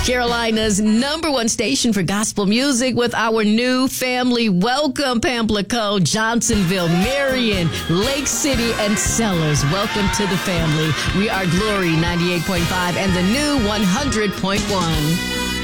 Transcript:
Carolina's #1 station for gospel music with our new family. Welcome, Pamplico, Johnsonville, Marion, Lake City, and Sellers. Welcome to the family. We are Glory 98.5 and the new 100.1.